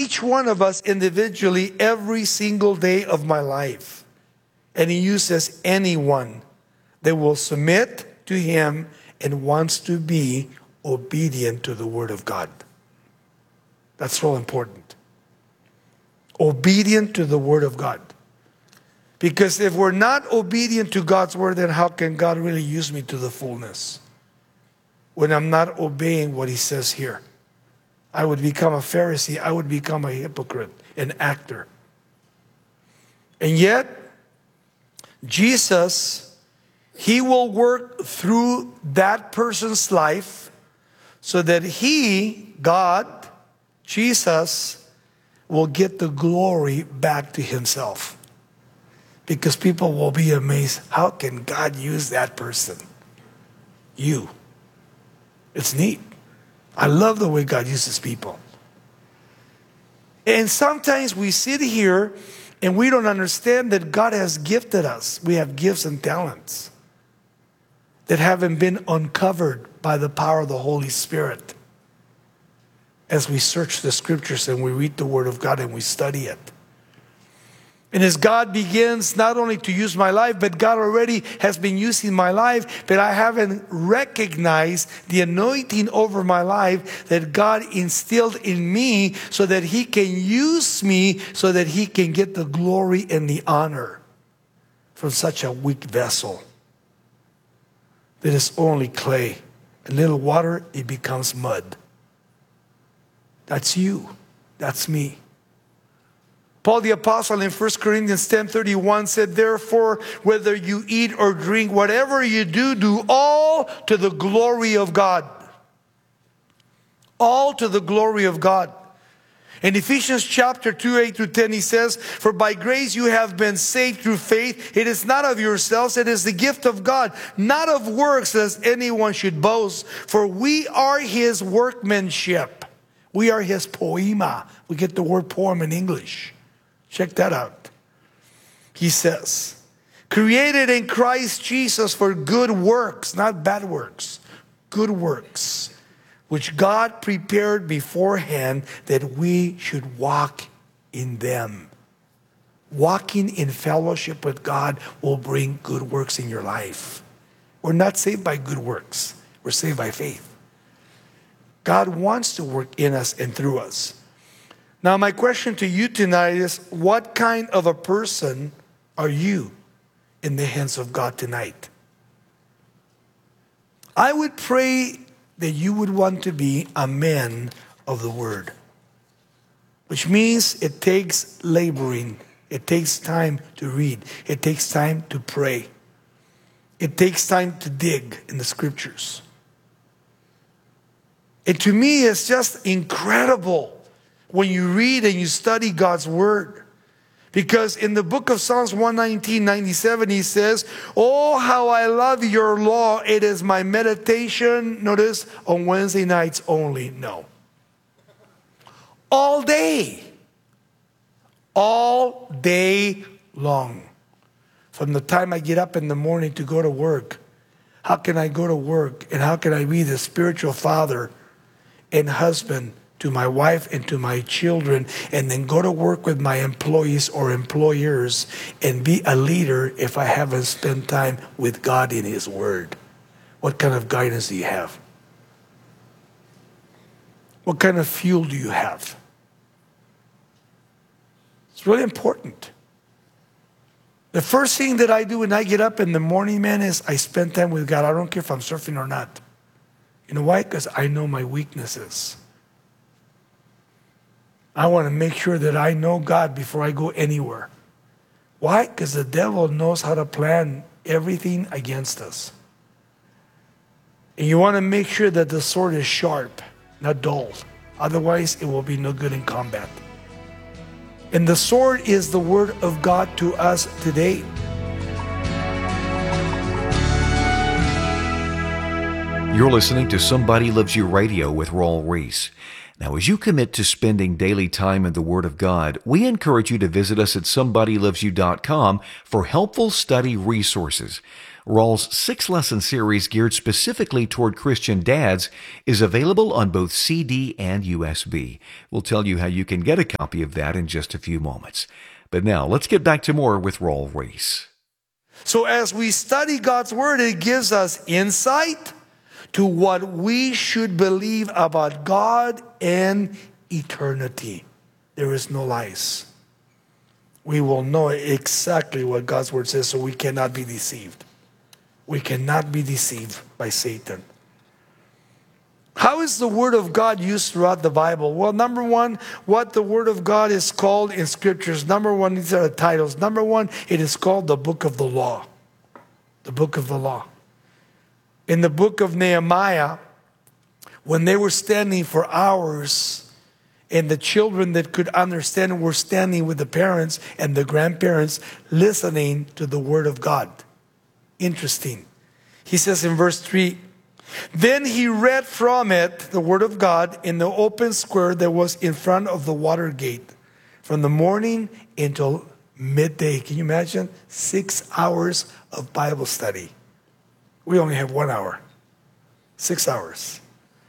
each one of us individually every single day of my life. And he uses anyone that will submit to him and wants to be obedient to the word of God. That's so important. Obedient to the word of God. Because if we're not obedient to God's word, then how can God really use me to the fullness? When I'm not obeying what he says here. I would become a Pharisee. I would become a hypocrite, an actor. And yet, Jesus, he will work through that person's life so that he, God, Jesus, will get the glory back to himself. Because people will be amazed. How can God use that person? You. It's neat. I love the way God uses people. And sometimes we sit here and we don't understand that God has gifted us. We have gifts and talents that haven't been uncovered by the power of the Holy Spirit. As we search the scriptures and we read the word of God and we study it. And as God begins not only to use my life, but God already has been using my life, but I haven't recognized the anointing over my life that God instilled in me so that he can use me, so that he can get the glory and the honor from such a weak vessel that is only clay. A little water, it becomes mud. That's you. That's me. Paul the Apostle in 1 Corinthians 10:31 said, therefore, whether you eat or drink, whatever you do, do all to the glory of God. All to the glory of God. In Ephesians chapter 2:8-10, he says, for by grace you have been saved through faith. It is not of yourselves, it is the gift of God, not of works, as anyone should boast. For we are his workmanship. We are his poema. We get the word poem in English. Check that out. He says, created in Christ Jesus for good works, not bad works, good works, which God prepared beforehand that we should walk in them. Walking in fellowship with God will bring good works in your life. We're not saved by good works. We're saved by faith. God wants to work in us and through us. Now, my question to you tonight is, what kind of a person are you in the hands of God tonight? I would pray that you would want to be a man of the word, which means it takes laboring. It takes time to read. It takes time to pray. It takes time to dig in the scriptures. And to me, it's just incredible when you read and you study God's word. Because in the book of Psalms 119:97, he says, oh, how I love your law. It is my meditation, notice, on Wednesday nights only. No. All day. All day long. From the time I get up in the morning to go to work. How can I go to work? And how can I be the spiritual father and husband to my wife and to my children, and then go to work with my employees or employers and be a leader if I haven't spent time with God in his word? What kind of guidance do you have? What kind of fuel do you have? It's really important. The first thing that I do when I get up in the morning, man, is I spend time with God. I don't care if I'm surfing or not. You know why? Because I know my weaknesses. I want to make sure that I know God before I go anywhere. Why? Because the devil knows how to plan everything against us. And you want to make sure that the sword is sharp, not dull. Otherwise, it will be no good in combat. And the sword is the word of God to us today. You're listening to Somebody Loves You Radio with Raul Ries. Now, as you commit to spending daily time in the Word of God, we encourage you to visit us at somebodylovesyou.com for helpful study resources. Raul's 6-lesson series geared specifically toward Christian dads is available on both CD and USB. We'll tell you how you can get a copy of that in just a few moments. But now, let's get back to more with Raul Ries. So as we study God's Word, it gives us insight to what we should believe about God and eternity. There is no lies. We will know exactly what God's Word says, so we cannot be deceived. We cannot be deceived by Satan. How is the Word of God used throughout the Bible? Well, number one, what the Word of God is called in Scriptures. Number one, these are the titles. Number one, it is called the Book of the Law. The Book of the Law. In the book of Nehemiah, when they were standing for hours, and the children that could understand were standing with the parents and the grandparents listening to the Word of God. Interesting. He says in verse 3, then he read from it, the Word of God, in the open square that was in front of the water gate, from the morning until midday. Can you imagine? 6 hours of Bible study. We only have 1 hour. 6 hours.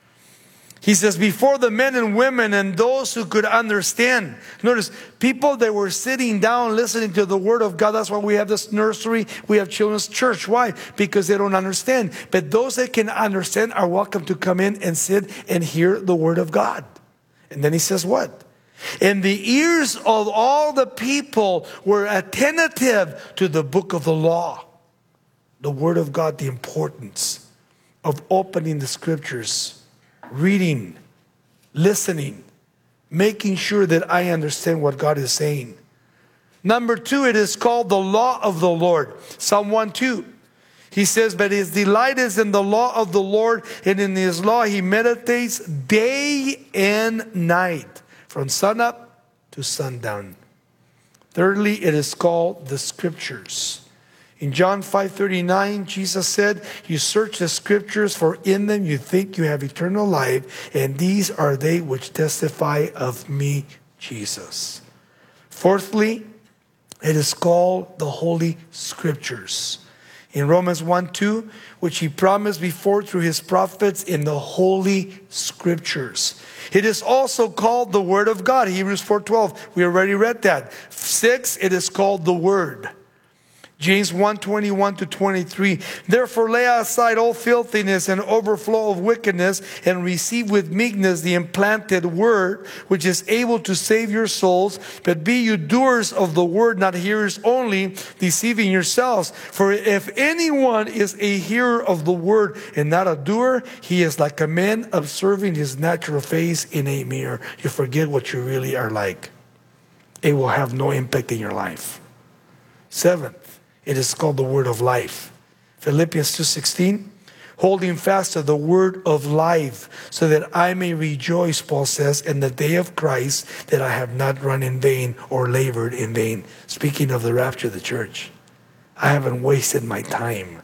He says, before the men and women and those who could understand. Notice, people that were sitting down listening to the Word of God. That's why we have this nursery. We have children's church. Why? Because they don't understand. But those that can understand are welcome to come in and sit and hear the Word of God. And then he says what? And the ears of all the people were attentive to the book of the law. The Word of God, the importance of opening the Scriptures. Reading, listening, making sure that I understand what God is saying. Number two, it is called the law of the Lord. Psalm 1:2. He says, but his delight is in the law of the Lord, and in his law he meditates day and night, from sunup to sundown. Thirdly, it is called the Scriptures. In John 5:39, Jesus said, you search the Scriptures, for in them you think you have eternal life, and these are they which testify of me, Jesus. Fourthly, it is called the Holy Scriptures. In Romans 1:2, which he promised before through his prophets in the Holy Scriptures. It is also called the Word of God. Hebrews 4:12, we already read that. 6, it is called the Word. James 1:21-23. Therefore lay aside all filthiness and overflow of wickedness, and receive with meekness the implanted word, which is able to save your souls. But be you doers of the word, not hearers only, deceiving yourselves. For if anyone is a hearer of the word and not a doer, he is like a man observing his natural face in a mirror. You forget what you really are like. It will have no impact in your life. Seventh, it is called the word of life. Philippians 2:16, holding fast to the word of life, so that I may rejoice, Paul says, in the day of Christ, that I have not run in vain or labored in vain. Speaking of the rapture of the church, I haven't wasted my time.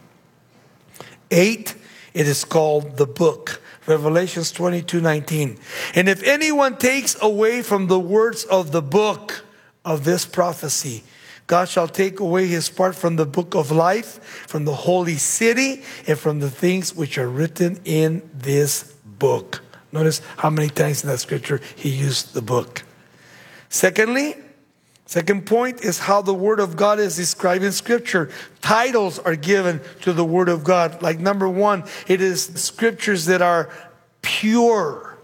8, it is called the book. Revelations 22:19. And if anyone takes away from the words of the book of this prophecy, God shall take away his part from the book of life, from the holy city, and from the things which are written in this book. Notice how many times in that scripture he used the book. Secondly, second point is how the Word of God is described in Scripture. Titles are given to the Word of God. Like number one, it is scriptures that are pure,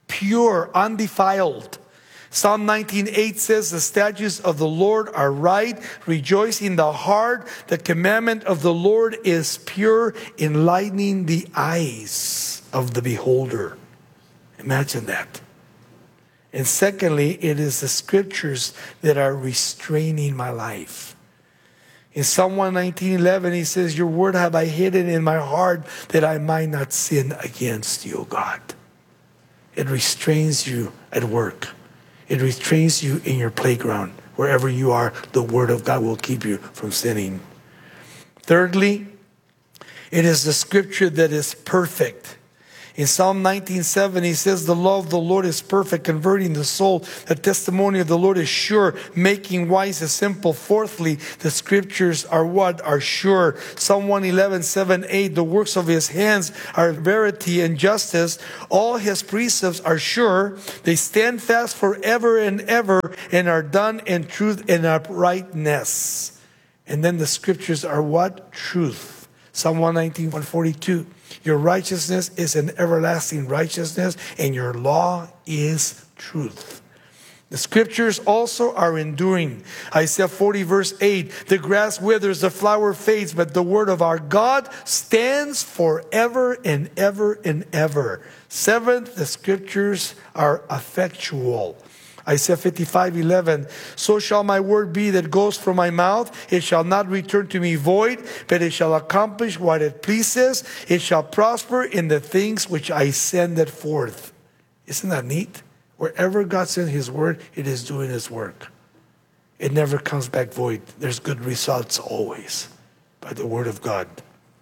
undefiled. Psalm 19:8 says, the statutes of the Lord are right, rejoice in the heart. The commandment of the Lord is pure, enlightening the eyes of the beholder. Imagine that. And secondly, it is the scriptures that are restraining my life. In Psalm 119:11, he says, your word have I hidden in my heart, that I might not sin against you, O God. It restrains you at work. It restrains you in your playground. Wherever you are, the Word of God will keep you from sinning. Thirdly, it is the scripture that is perfect. In Psalm 19:7, he says, the law of the Lord is perfect, converting the soul. The testimony of the Lord is sure, making wise the simple. Fourthly, the scriptures are what? Are sure. Psalm 111:7-8, the works of his hands are verity and justice. All his precepts are sure. They stand fast forever and ever, and are done in truth and uprightness. And then the scriptures are what? Truth. Psalm 119:142. Your righteousness is an everlasting righteousness, and your law is truth. The scriptures also are enduring. Isaiah 40:8. The grass withers, the flower fades, but the word of our God stands forever and ever and ever. Seventh, the scriptures are effectual. Isaiah 55:11, so shall my word be that goes from my mouth. It shall not return to me void, but it shall accomplish what it pleases. It shall prosper in the things which I send it forth. Isn't that neat? Wherever God sends his word, it is doing his work. It never comes back void. There's good results always by the word of God.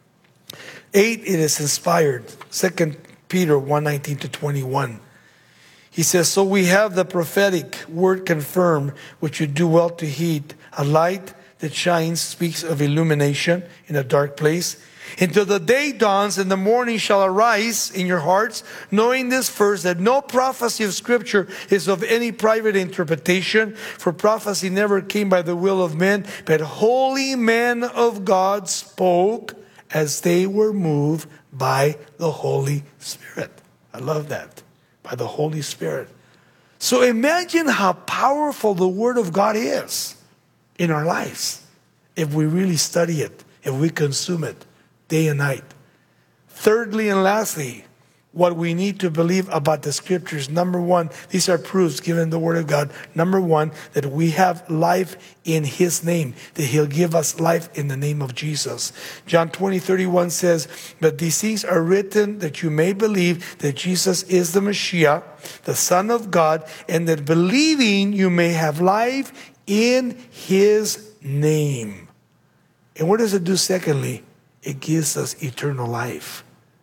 8, it is inspired. 2 Peter 1:19-21. He says, so we have the prophetic word confirmed, which you do well to heed. A light that shines speaks of illumination in a dark place. Until the day dawns and the morning shall arise in your hearts, knowing this first, that no prophecy of Scripture is of any private interpretation. For prophecy never came by the will of men, but holy men of God spoke as they were moved by the Holy Spirit. I love that. By the Holy Spirit. So imagine how powerful the Word of God is in our lives if we really study it, if we consume it day and night. Thirdly and lastly, what we need to believe about the scriptures. Number one, these are proofs given the Word of God. Number one, that we have life in his name, that he'll give us life in the name of Jesus. John 20:31 says, but these things are written that you may believe that Jesus is the Messiah, the Son of God, and that believing you may have life in his name. And what does it do secondly? It gives us eternal life.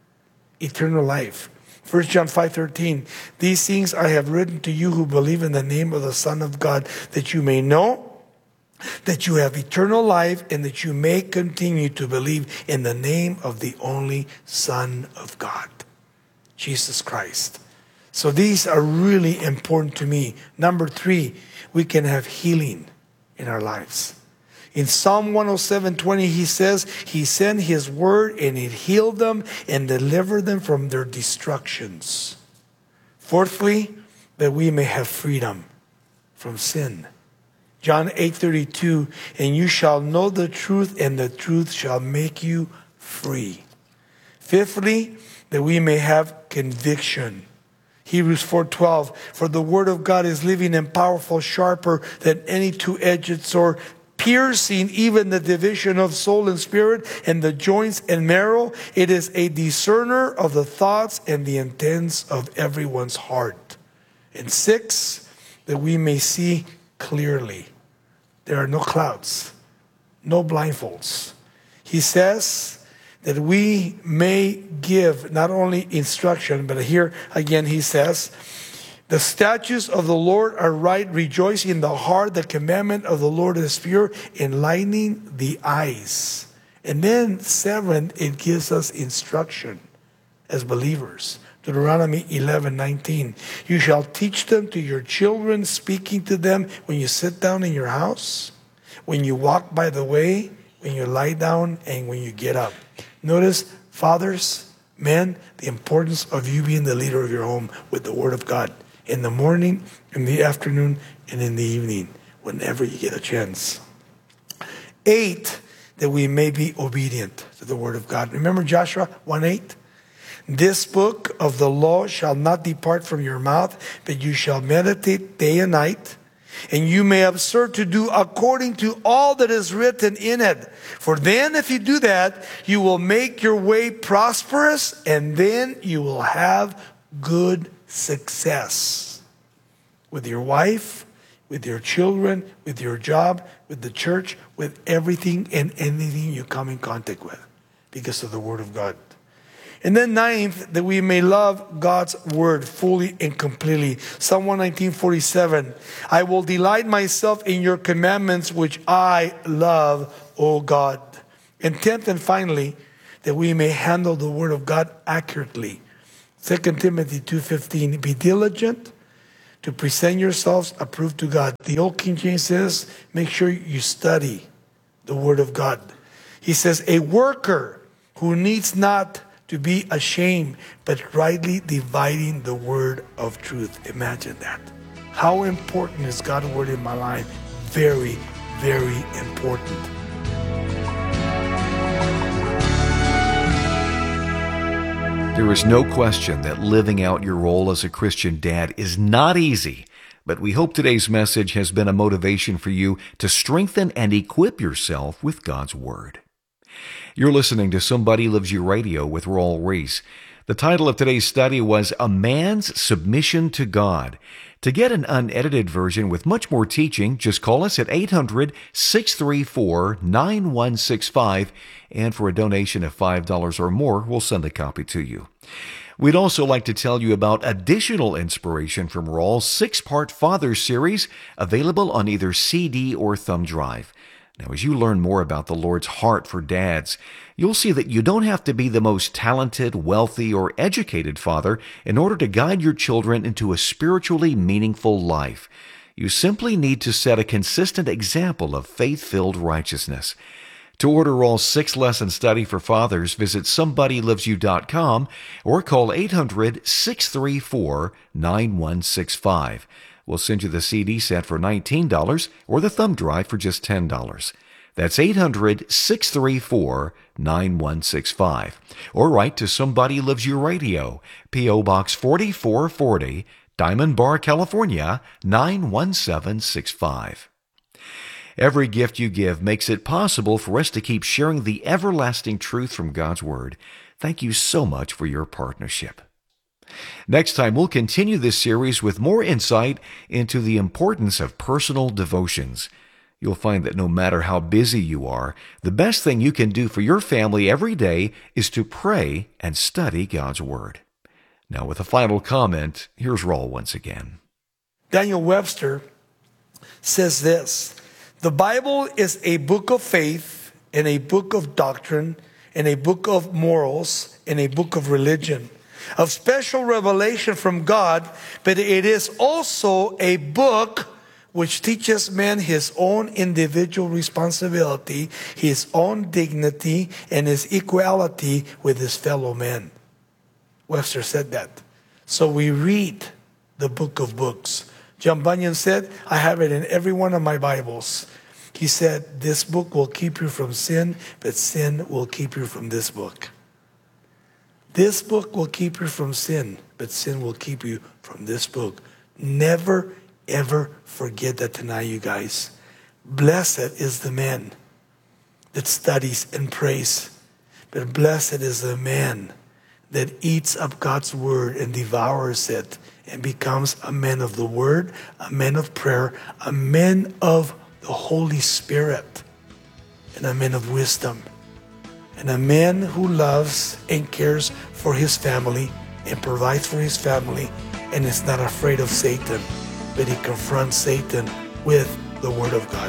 Eternal life. 1 John 5:13. These things I have written to you who believe in the name of the Son of God, that you may know that you have eternal life, and that you may continue to believe in the name of the only Son of God, Jesus Christ. So these are really important to me. Number 3, we can have healing in our lives. In Psalm 107:20, he says, he sent his word and it healed them and delivered them from their destructions. Fourthly, that we may have freedom from sin. John 8:32, and you shall know the truth, and the truth shall make you free. Fifthly, that we may have conviction. Hebrews 4:12, for the word of God is living and powerful, sharper than any two-edged sword, piercing even the division of soul and spirit and the joints and marrow. It is a discerner of the thoughts and the intents of everyone's heart. And 6, that we may see clearly. There are no clouds, no blindfolds. He says that we may give not only instruction, but here again he says, the statutes of the Lord are right, rejoicing in the heart. The commandment of the Lord is pure, enlightening the eyes. And then 7, it gives us instruction as believers. Deuteronomy 11:19. You shall teach them to your children, speaking to them when you sit down in your house, when you walk by the way, when you lie down, and when you get up. Notice, fathers, men, the importance of you being the leader of your home with the Word of God. In the morning, in the afternoon, and in the evening, whenever you get a chance. 8, that we may be obedient to the Word of God. Remember Joshua 1:8? This book of the law shall not depart from your mouth, but you shall meditate day and night, and you may observe to do according to all that is written in it. For then if you do that, you will make your way prosperous, and then you will have good success with your wife, with your children, with your job, with the church, with everything and anything you come in contact with because of the Word of God. And then ninth, that we may love God's word fully and completely. Psalm 119:47. I will delight myself in your commandments, which I love, O God. And tenth and finally, that we may handle the word of God accurately. 2 Timothy 2:15. Be diligent to present yourselves approved to God. The old King James says, make sure you study the word of God. He says, a worker who needs not to be ashamed, but rightly dividing the word of truth. Imagine that. How important is God's word in my life? Very, very important. There is no question that living out your role as a Christian dad is not easy, but we hope today's message has been a motivation for you to strengthen and equip yourself with God's Word. You're listening to Somebody Loves You Radio with Raul Ries. The title of today's study was A Man's Submission to God. To get an unedited version with much more teaching, just call us at 800-634-9165, and for a donation of $5 or more, we'll send a copy to you. We'd also like to tell you about additional inspiration from Raul's 6-part Fathers series, available on either CD or thumb drive. Now, as you learn more about the Lord's heart for dads, you'll see that you don't have to be the most talented, wealthy, or educated father in order to guide your children into a spiritually meaningful life. You simply need to set a consistent example of faith-filled righteousness. To order Raul's 6-lesson study for fathers, visit SomebodyLovesYou.com or call 800-634-9165. We'll send you the CD set for $19 or the thumb drive for just $10. That's 800-634-9165. Or write to Somebody Loves You Radio, P.O. Box 4440, Diamond Bar, California, 91765. Every gift you give makes it possible for us to keep sharing the everlasting truth from God's Word. Thank you so much for your partnership. Next time, we'll continue this series with more insight into the importance of personal devotions. You'll find that no matter how busy you are, the best thing you can do for your family every day is to pray and study God's Word. Now, with a final comment, here's Raul once again. Daniel Webster says this: the Bible is a book of faith and a book of doctrine and a book of morals and a book of religion, of special revelation from God, but it is also a book which teaches man his own individual responsibility, his own dignity, and his equality with his fellow men. Webster said that. So we read the book of books. John Bunyan said, I have it in every one of my Bibles. He said, this book will keep you from sin, but sin will keep you from this book. This book will keep you from sin, but sin will keep you from this book. Never, ever forget that tonight, you guys. Blessed is the man that studies and prays, but blessed is the man that eats up God's word and devours it and becomes a man of the word, a man of prayer, a man of the Holy Spirit, and a man of wisdom. And a man who loves and cares for his family and provides for his family and is not afraid of Satan, but he confronts Satan with the Word of God.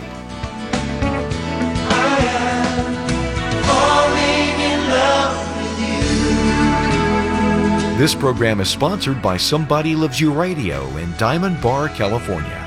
I am falling in love with you. This program is sponsored by Somebody Loves You Radio in Diamond Bar, California.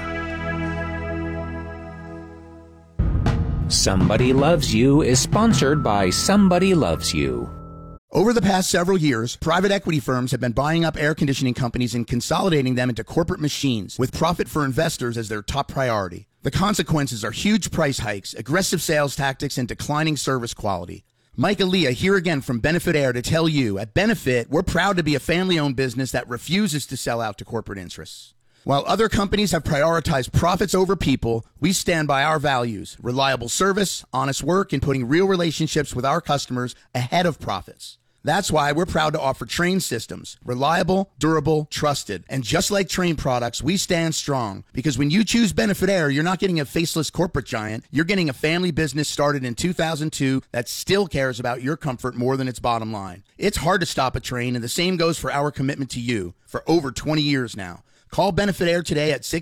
Somebody Loves You is sponsored by Somebody Loves You. Over the past several years, private equity firms have been buying up air conditioning companies and consolidating them into corporate machines, with profit for investors as their top priority. The consequences are huge price hikes, aggressive sales tactics, and declining service quality. Mike Aaliyah here again from Benefit Air to tell you, at Benefit, we're proud to be a family-owned business that refuses to sell out to corporate interests. While other companies have prioritized profits over people, we stand by our values: reliable service, honest work, and putting real relationships with our customers ahead of profits. That's why we're proud to offer Trane systems. Reliable, durable, trusted. And just like Trane products, we stand strong. Because when you choose Benefit Air, you're not getting a faceless corporate giant. You're getting a family business started in 2002 that still cares about your comfort more than its bottom line. It's hard to stop a Trane, and the same goes for our commitment to you for over 20 years now. Call Benefit Air today at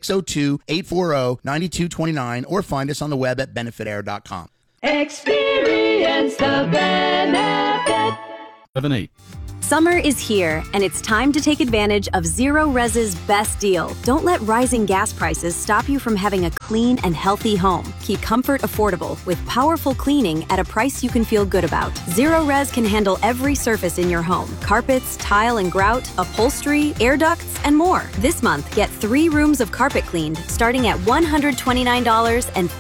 602-840-9229 or find us on the web at benefitair.com. Experience the benefit. 7-8. Summer is here, and it's time to take advantage of Zero Res's best deal. Don't let rising gas prices stop you from having a clean and healthy home. Keep comfort affordable with powerful cleaning at a price you can feel good about. Zero Res can handle every surface in your home: carpets, tile and grout, upholstery, air ducts, and more. This month, get 3 rooms of carpet cleaned, starting at $129 and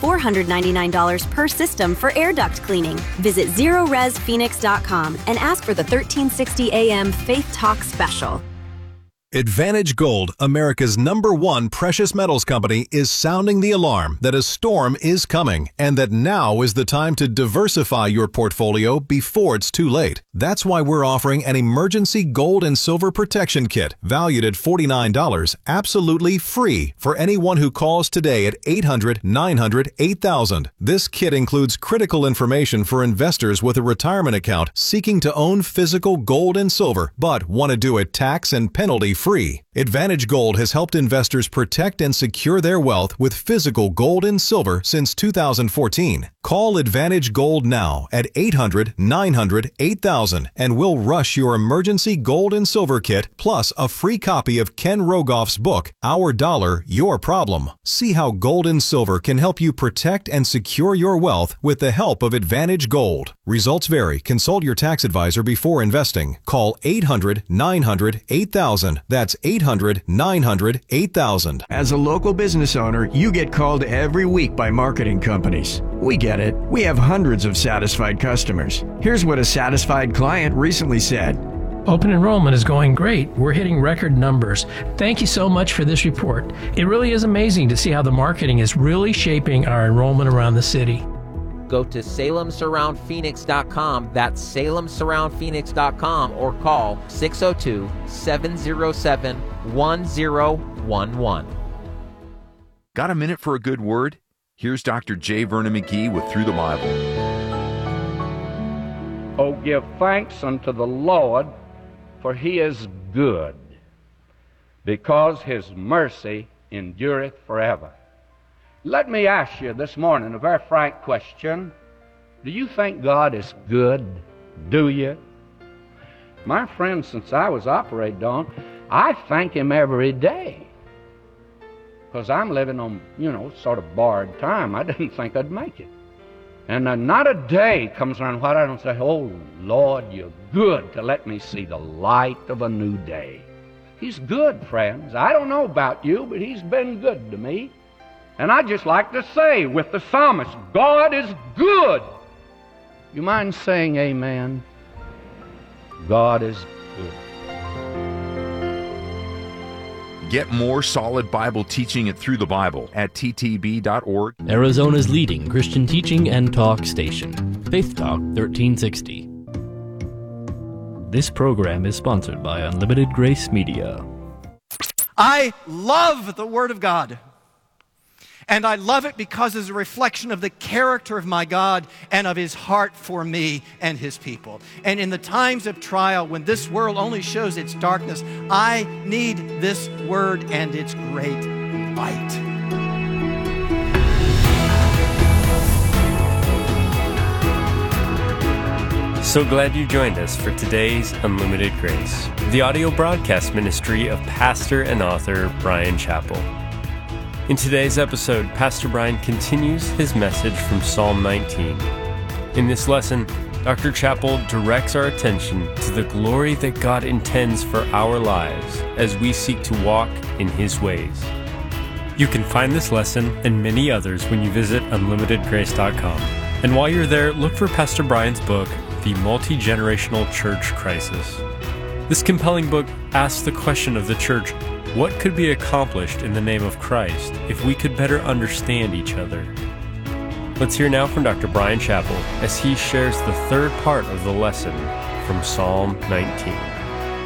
$499 per system for air duct cleaning. Visit ZeroResPhoenix.com and ask for the 1360 AM Faith Talk special. Advantage Gold, America's #1 precious metals company, is sounding the alarm that a storm is coming and that now is the time to diversify your portfolio before it's too late. That's why we're offering an emergency gold and silver protection kit valued at $49, absolutely free for anyone who calls today at 800-900-8000. This kit includes critical information for investors with a retirement account seeking to own physical gold and silver but want to do it tax and penalty free. Advantage Gold has helped investors protect and secure their wealth with physical gold and silver since 2014. Call Advantage Gold now at 800-900-8000 and we'll rush your emergency gold and silver kit plus a free copy of Ken Rogoff's book, Our Dollar, Your Problem. See how gold and silver can help you protect and secure your wealth with the help of Advantage Gold. Results vary. Consult your tax advisor before investing. Call 800-900-8000. That's 800-900-8000. As a local business owner, you get called every week by marketing companies. We get it. We have hundreds of satisfied customers. Here's what a satisfied client recently said. Open enrollment is going great. We're hitting record numbers. Thank you so much for this report. It really is amazing to see how the marketing is really shaping our enrollment around the city. Go to SalemSurroundPhoenix.com. That's SalemSurroundPhoenix.com or call 602-707-1011. Got a minute for a good word? Here's Dr. J. Vernon McGee with Through the Bible. Oh, give thanks unto the Lord, for he is good, because his mercy endureth forever. Let me ask you this morning a very frank question. Do you think God is good? Do you? My friend, since I was operated on, I thank him every day. Because I'm living on, sort of borrowed time. I didn't think I'd make it. And not a day comes around where I don't say, oh, Lord, you're good to let me see the light of a new day. He's good, friends. I don't know about you, but he's been good to me. And I just like to say with the psalmist, God is good. You mind saying amen? God is good. Get more solid Bible teaching at Through the Bible at ttb.org. Arizona's leading Christian teaching and talk station, Faith Talk 1360. This program is sponsored by Unlimited Grace Media. I love the Word of God. And I love it because it's a reflection of the character of my God and of His heart for me and His people. And in the times of trial, when this world only shows its darkness, I need this Word and its great light. So glad you joined us for today's Unlimited Grace, the audio broadcast ministry of pastor and author Bryan Chapell. In today's episode, Pastor Bryan continues his message from Psalm 19. In this lesson, Dr. Chapell directs our attention to the glory that God intends for our lives as we seek to walk in His ways. You can find this lesson and many others when you visit unlimitedgrace.com. And while you're there, look for Pastor Bryan's book, The Multi-Generational Church Crisis. This compelling book asks the question of the church, what could be accomplished in the name of Christ if we could better understand each other? Let's hear now from Dr. Bryan Chapell as he shares the third part of the lesson from Psalm 19.